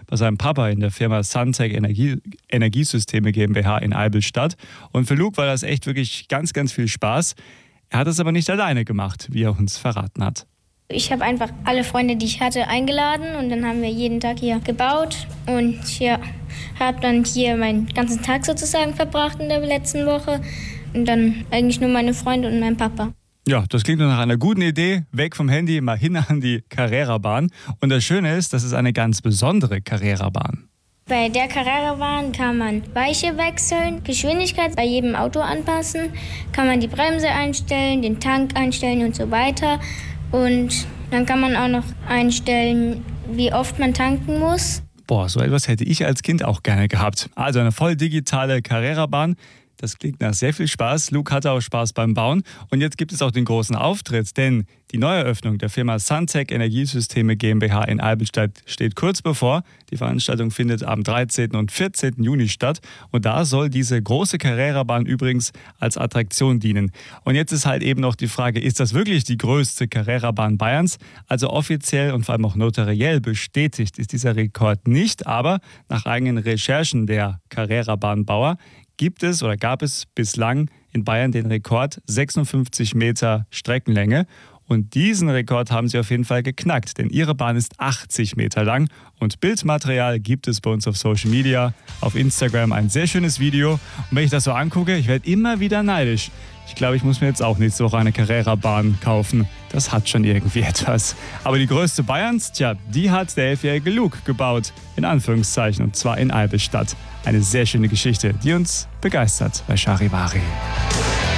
bei seinem Papa in der Firma Suntech Energiesysteme GmbH in Eibenstadt. Und für Luke war das echt wirklich ganz, ganz viel Spaß. Er hat es aber nicht alleine gemacht, wie er uns verraten hat. Ich habe einfach alle Freunde, die ich hatte, eingeladen und dann haben wir jeden Tag hier gebaut und habe dann hier meinen ganzen Tag sozusagen verbracht in der letzten Woche und dann eigentlich nur meine Freunde und mein Papa. Ja, das klingt nach einer guten Idee. Weg vom Handy, mal hin an die Carrera-Bahn. Und das Schöne ist, das ist eine ganz besondere Carrera-Bahn. Bei der Carrera-Bahn kann man Weiche wechseln, Geschwindigkeit bei jedem Auto anpassen, kann man die Bremse einstellen, den Tank einstellen und so weiter. Und dann kann man auch noch einstellen, wie oft man tanken muss. Boah, so etwas hätte ich als Kind auch gerne gehabt. Also eine voll digitale Carrera-Bahn. Das klingt nach sehr viel Spaß. Luke hatte auch Spaß beim Bauen. Und jetzt gibt es auch den großen Auftritt, denn die Neueröffnung der Firma Suntech Energiesysteme GmbH in Eibenstadt steht kurz bevor. Die Veranstaltung findet am 13. und 14. Juni statt. Und da soll diese große Carrera-Bahn übrigens als Attraktion dienen. Und jetzt ist halt eben noch die Frage, ist das wirklich die größte Carrera-Bahn Bayerns? Also offiziell und vor allem auch notariell bestätigt ist dieser Rekord nicht. Aber nach eigenen Recherchen der Carrera-Bahnbauer gab es bislang in Bayern den Rekord 56 Meter Streckenlänge. Und diesen Rekord haben sie auf jeden Fall geknackt, denn ihre Bahn ist 80 Meter lang. Und Bildmaterial gibt es bei uns auf Social Media, auf Instagram ein sehr schönes Video. Und wenn ich das so angucke, ich werde immer wieder neidisch. Ich glaube, ich muss mir jetzt auch nächste Woche eine Carrera-Bahn kaufen. Das hat schon irgendwie etwas. Aber die größte Bayerns, die hat der 11-jährige Luke gebaut. In Anführungszeichen, und zwar in Eibenstadt. Eine sehr schöne Geschichte, die uns begeistert bei Charivari.